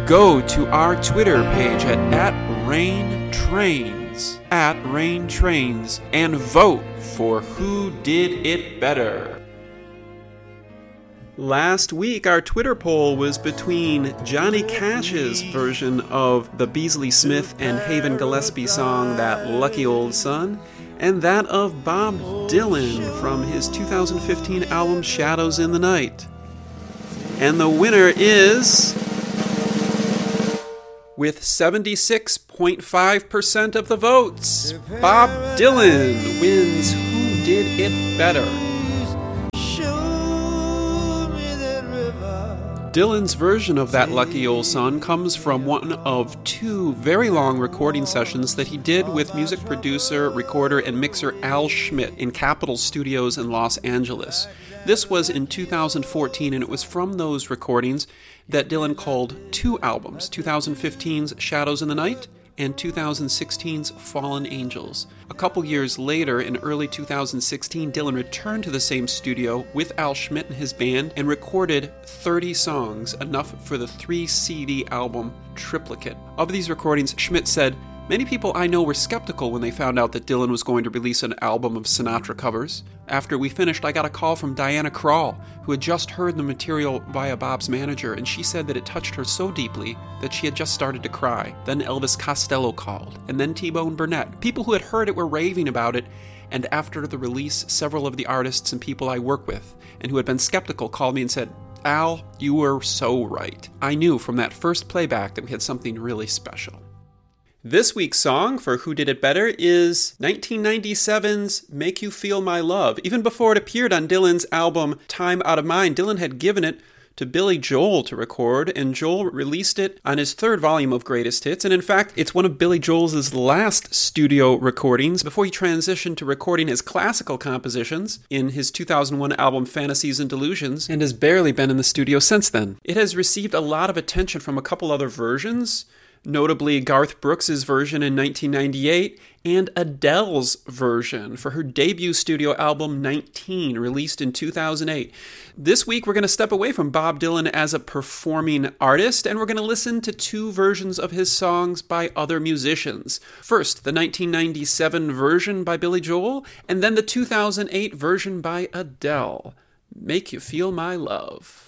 go to our Twitter page at @RainTrains, @RainTrains, and vote for Who Did It Better. Last week, our Twitter poll was between Johnny Cash's version of the Beasley Smith and Haven Gillespie song, That Lucky Old Sun, and that of Bob Dylan from his 2015 album Shadows in the Night. And the winner is, with 76.5% of the votes, Bob Dylan wins Who Did It Better. Dylan's version of That Lucky Old Sun comes from one of two very long recording sessions that he did with music producer, recorder, and mixer Al Schmitt in Capitol Studios in Los Angeles. This was in 2014, and it was from those recordings that Dylan called two albums, 2015's Shadows in the Night and 2016's Fallen Angels. A couple years later, in early 2016, Dylan returned to the same studio with Al Schmitt and his band and recorded 30 songs, enough for the 3-CD album Triplicate. Of these recordings, Schmitt said, "Many people I know were skeptical when they found out that Dylan was going to release an album of Sinatra covers. After we finished, I got a call from Diana Krall, who had just heard the material via Bob's manager, and she said that it touched her so deeply that she had just started to cry. Then Elvis Costello called, and then T-Bone Burnett. People who had heard it were raving about it, and after the release, several of the artists and people I work with, and who had been skeptical, called me and said, 'Al, you were so right.' I knew from that first playback that we had something really special." This week's song for Who Did It Better is 1997's Make You Feel My Love. Even before it appeared on Dylan's album Time Out of Mind, Dylan had given it to Billy Joel to record, and Joel released it on his third volume of Greatest Hits, and in fact, it's one of Billy Joel's last studio recordings before he transitioned to recording his classical compositions in his 2001 album Fantasies and Delusions, and has barely been in the studio since then. It has received a lot of attention from a couple other versions, notably Garth Brooks' version in 1998 and Adele's version for her debut studio album 19, released in 2008. This week we're going to step away from Bob Dylan as a performing artist, and we're going to listen to two versions of his songs by other musicians. First, the 1997 version by Billy Joel, and then the 2008 version by Adele. Make You Feel My Love.